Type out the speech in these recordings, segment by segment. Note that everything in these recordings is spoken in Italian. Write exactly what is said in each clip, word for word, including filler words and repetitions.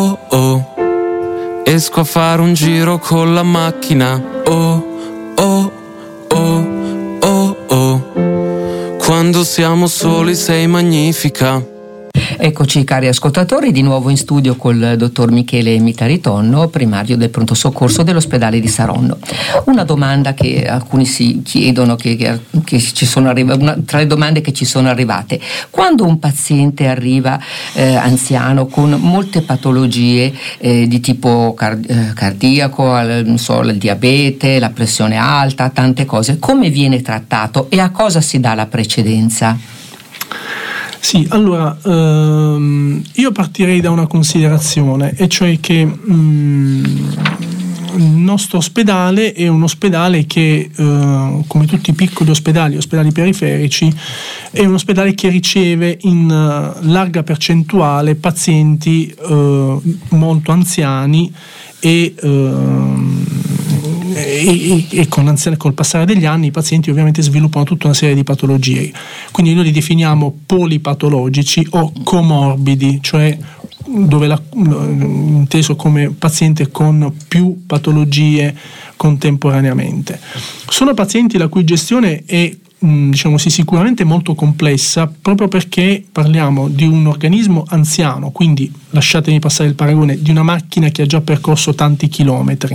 Oh oh, esco a fare un giro con la macchina. Oh oh oh oh oh, quando siamo soli sei magnifica. Eccoci cari ascoltatori, di nuovo in studio col dottor Michele Mitaritonno, primario del pronto soccorso dell'ospedale di Saronno. Una domanda che alcuni si chiedono, che, che, che ci sono arriva, una, tra le domande che ci sono arrivate: quando un paziente arriva eh, anziano con molte patologie eh, di tipo card- eh, cardiaco, al, non so, il diabete, la pressione alta, tante cose, come viene trattato e a cosa si dà la precedenza? Sì, allora ehm, io partirei da una considerazione, e cioè che mh, il nostro ospedale è un ospedale che, eh, come tutti i piccoli ospedali, ospedali periferici, è un ospedale che riceve in uh, larga percentuale pazienti uh, molto anziani e uh, E, e, e con anziani, col passare degli anni i pazienti ovviamente sviluppano tutta una serie di patologie, quindi noi li definiamo polipatologici o comorbidi, cioè dove la, inteso come paziente con più patologie contemporaneamente. Sono pazienti la cui gestione è, diciamo sì, sicuramente molto complessa, proprio perché parliamo di un organismo anziano, quindi lasciatemi passare il paragone, di una macchina che ha già percorso tanti chilometri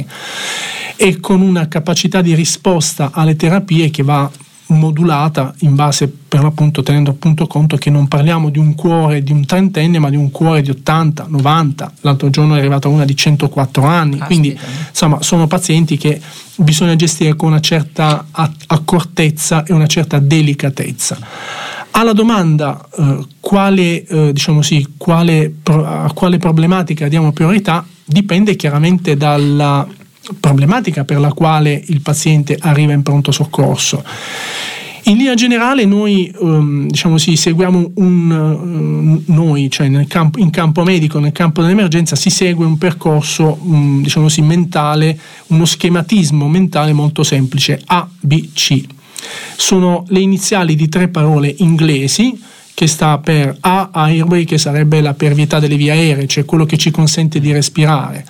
e con una capacità di risposta alle terapie che va modulata in base, per l'appunto, tenendo appunto conto che non parliamo di un cuore di un trentenne, ma di un cuore di ottanta, novanta, l'altro giorno è arrivata una di centoquattro anni. Quindi insomma sono pazienti che bisogna gestire con una certa accortezza e una certa delicatezza. Alla domanda eh, quale eh, diciamo sì, quale, a quale problematica diamo priorità, dipende chiaramente dalla problematica per la quale il paziente arriva in pronto soccorso. In linea generale noi um, diciamo sì, seguiamo un uh, noi, cioè nel campo, in campo medico, nel campo dell'emergenza si segue un percorso um, diciamo sì, mentale, uno schematismo mentale molto semplice: A B C. Sono le iniziali di tre parole inglesi, che sta per A, airway, che sarebbe la pervietà delle vie aeree, cioè quello che ci consente di respirare;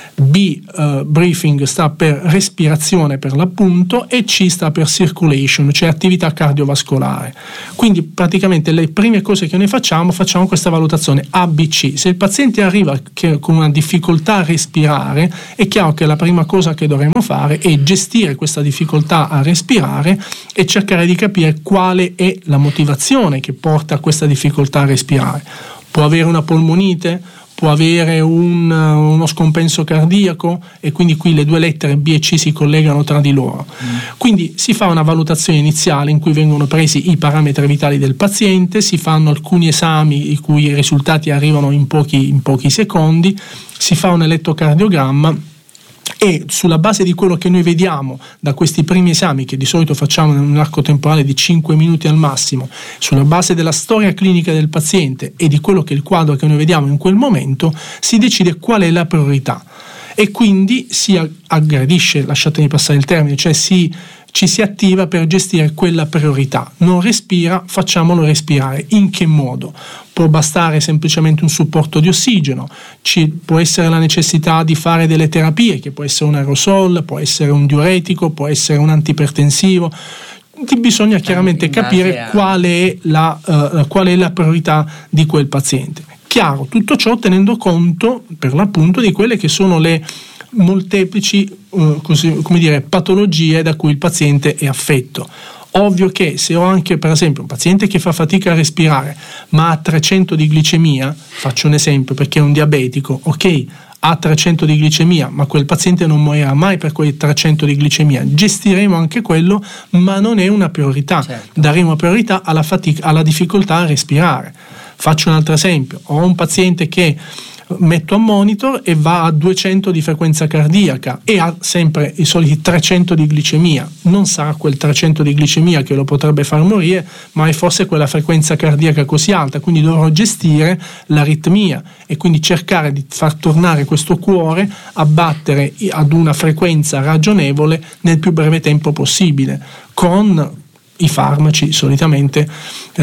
B, uh, breathing, sta per respirazione per l'appunto, e C sta per circulation, cioè attività cardiovascolare. Quindi praticamente le prime cose che noi facciamo, facciamo questa valutazione A B C. Se il paziente arriva che, con una difficoltà a respirare, è chiaro che la prima cosa che dovremo fare è gestire questa difficoltà a respirare e cercare di capire quale è la motivazione che porta a questa difficoltà a respirare. Può avere una polmonite, può avere un, uno scompenso cardiaco, e quindi qui le due lettere B e C si collegano tra di loro. Mm. Quindi si fa una valutazione iniziale in cui vengono presi i parametri vitali del paziente, si fanno alcuni esami i cui risultati arrivano in pochi, in pochi secondi, si fa un elettrocardiogramma, e sulla base di quello che noi vediamo da questi primi esami, che di solito facciamo in un arco temporale di cinque minuti al massimo, sulla base della storia clinica del paziente e di quello che è il quadro che noi vediamo in quel momento, si decide qual è la priorità, e quindi si aggredisce, lasciatemi passare il termine, cioè si ci si attiva per gestire quella priorità. Non respira, facciamolo respirare. In che modo? Può bastare semplicemente un supporto di ossigeno, ci può essere la necessità di fare delle terapie, che può essere un aerosol, può essere un diuretico, può essere un antipertensivo. Bisogna chiaramente capire qual è la, uh, qual è la priorità di quel paziente. Chiaro, tutto ciò tenendo conto per l'appunto di quelle che sono le molteplici uh, così, come dire, patologie da cui il paziente è affetto. Ovvio che se ho anche per esempio un paziente che fa fatica a respirare ma ha trecento di glicemia, faccio un esempio perché è un diabetico, ok, ha trecento di glicemia, ma quel paziente non morirà mai per quei trecento di glicemia, gestiremo anche quello, ma non è una priorità. Certo. Daremo priorità alla fatica, alla difficoltà a respirare. Faccio un altro esempio: ho un paziente che metto a monitor e va a duecento di frequenza cardiaca e ha sempre i soliti trecento di glicemia. Non sarà quel trecento di glicemia che lo potrebbe far morire, ma è forse quella frequenza cardiaca così alta, quindi dovrò gestire l'aritmia e quindi cercare di far tornare questo cuore a battere ad una frequenza ragionevole nel più breve tempo possibile, con i farmaci solitamente eh,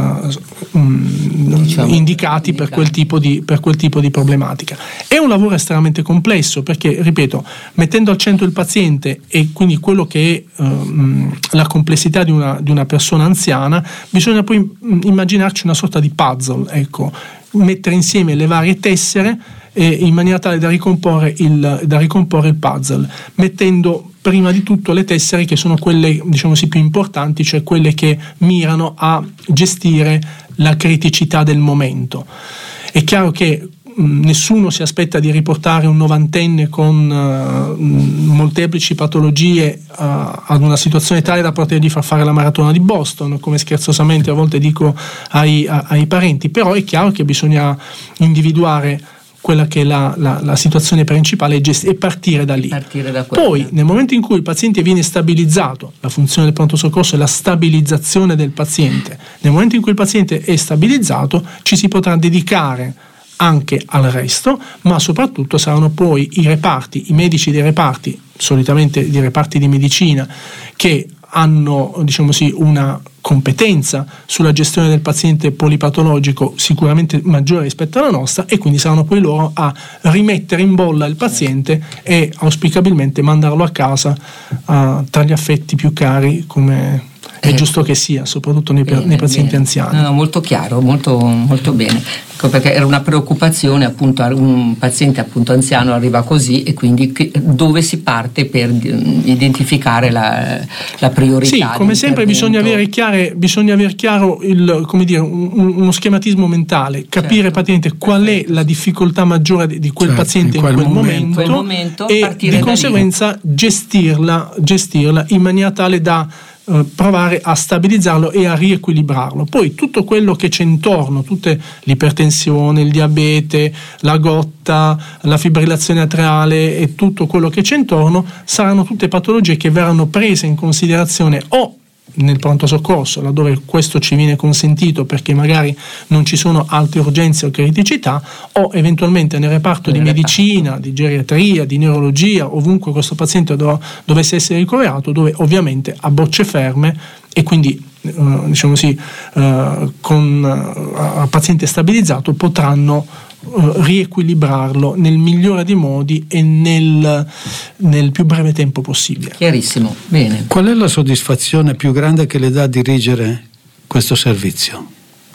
diciamo, indicati per quel tipo di, per quel tipo di problematica. È un lavoro estremamente complesso perché, ripeto, mettendo al centro il paziente e quindi quello che è eh, la complessità di una, di una persona anziana, bisogna poi immaginarci una sorta di puzzle, ecco, mettere insieme le varie tessere eh, in maniera tale da ricomporre il, da ricomporre il puzzle, mettendo prima di tutto le tessere che sono quelle, diciamo sì, più importanti, cioè quelle che mirano a gestire la criticità del momento. È chiaro che mh, nessuno si aspetta di riportare un novantenne con uh, molteplici patologie uh, ad una situazione tale da potergli far fare la maratona di Boston, come scherzosamente a volte dico ai, a, ai parenti, però è chiaro che bisogna individuare quella che è la, la, la situazione principale e, gest- e partire da lì. Partire da Poi, nel momento in cui il paziente viene stabilizzato, la funzione del pronto soccorso è la stabilizzazione del paziente. Nel momento in cui il paziente è stabilizzato, ci si potrà dedicare anche al resto, ma soprattutto saranno poi i reparti, i medici dei reparti, solitamente di reparti di medicina, che hanno, diciamo sì, una competenza sulla gestione del paziente polipatologico sicuramente maggiore rispetto alla nostra, e quindi saranno poi loro a rimettere in bolla il paziente e auspicabilmente mandarlo a casa uh, tra gli affetti più cari, come è giusto che sia, soprattutto nei, bene, nei pazienti bene. anziani. No, no, molto chiaro, molto, molto bene. Ecco, perché era una preoccupazione, appunto, un paziente appunto anziano arriva così, e quindi che, dove si parte per identificare la, la priorità? Sì, come sempre bisogna avere, chiare, bisogna avere chiaro il, come dire, un, uno schematismo mentale, capire certo. praticamente qual Perfetto. è la difficoltà maggiore di, di quel certo, paziente in quel, in quel momento, quel momento e di conseguenza gestirla, gestirla in maniera tale da provare a stabilizzarlo e a riequilibrarlo. Poi tutto quello che c'è intorno, tutte l'ipertensione, il diabete, la gotta, la fibrillazione atriale e tutto quello che c'è intorno, saranno tutte patologie che verranno prese in considerazione o nel pronto soccorso, laddove questo ci viene consentito perché magari non ci sono altre urgenze o criticità, o eventualmente nel reparto di medicina, di geriatria, di neurologia, ovunque questo paziente dov- dovesse essere ricoverato, dove ovviamente a bocce ferme e quindi eh, diciamo sì, eh, con eh, paziente stabilizzato potranno riequilibrarlo nel migliore dei modi e nel, nel più breve tempo possibile. Chiarissimo, bene. Qual è la soddisfazione più grande che le dà dirigere questo servizio?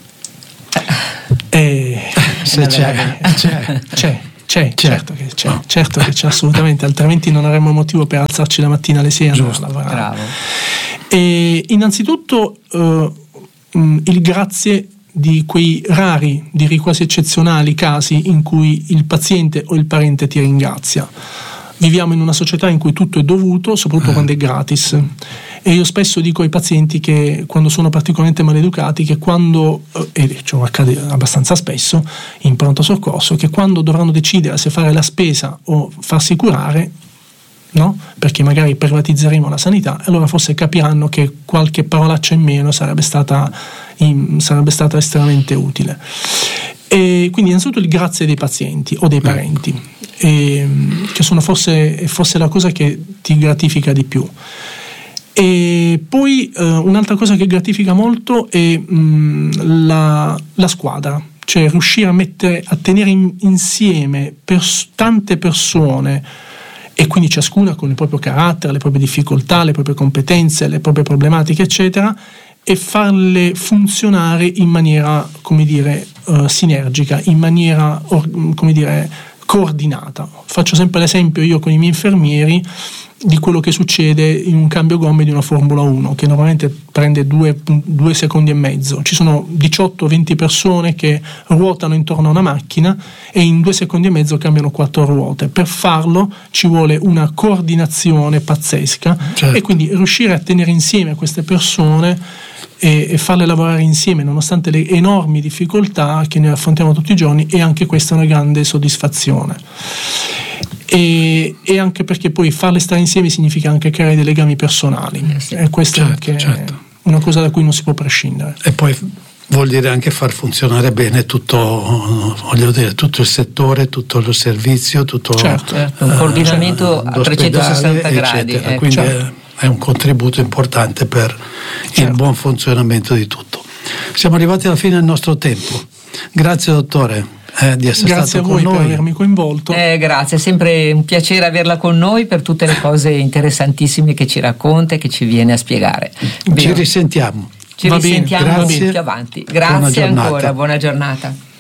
Eh, Se c'è, c'è, c'è, c'è, certo che c'è, no. certo che c'è assolutamente, altrimenti non avremmo motivo per alzarci la mattina alle sei e andare a lavorare. Bravo. E innanzitutto eh, il grazie di quei rari, direi quasi eccezionali casi in cui il paziente o il parente ti ringrazia. Viviamo in una società in cui tutto è dovuto, soprattutto eh. quando è gratis, e io spesso dico ai pazienti che quando sono particolarmente maleducati, che quando, e ciò accade abbastanza spesso in pronto soccorso, che quando dovranno decidere se fare la spesa o farsi curare, no? Perché magari privatizzeremo la sanità, allora forse capiranno che qualche parolaccia in meno sarebbe stata, in, sarebbe stata estremamente utile. E quindi innanzitutto il grazie dei pazienti o dei parenti, e, che sono forse, forse la cosa che ti gratifica di più. E poi eh, un'altra cosa che gratifica molto è mh, la, la squadra, cioè riuscire a mettere, a tenere in, insieme pers- tante persone, e quindi ciascuna con il proprio carattere, le proprie difficoltà, le proprie competenze, le proprie problematiche, eccetera, e farle funzionare in maniera, come dire, uh, sinergica, in maniera, or, come dire, coordinata. Faccio sempre l'esempio io con i miei infermieri di quello che succede in un cambio gomme di una Formula uno, che normalmente prende due, due secondi e mezzo. Ci sono diciotto venti persone che ruotano intorno a una macchina e in due secondi e mezzo cambiano quattro ruote. Per farlo ci vuole una coordinazione pazzesca, certo. E quindi riuscire a tenere insieme queste persone e, e farle lavorare insieme nonostante le enormi difficoltà che noi affrontiamo tutti i giorni, e anche questa è una grande soddisfazione. E, e anche perché poi farle stare insieme significa anche creare dei legami personali, e questa certo, è anche certo. una cosa da cui non si può prescindere. E poi vuol dire anche far funzionare bene tutto, voglio dire, tutto il settore, tutto il servizio, tutto certo, certo. un coordinamento uh, a trecentosessanta gradi, ecco. Quindi certo. è, è un contributo importante per certo. il buon funzionamento di tutto. Siamo arrivati alla fine del nostro tempo. Grazie dottore eh, di essere grazie stato a voi con per noi. avermi coinvolto. Eh, grazie, è sempre un piacere averla con noi per tutte le cose interessantissime che ci racconta e che ci viene a spiegare. Ci risentiamo. Ci Va bene, risentiamo grazie. più avanti. Grazie Buona ancora, buona giornata.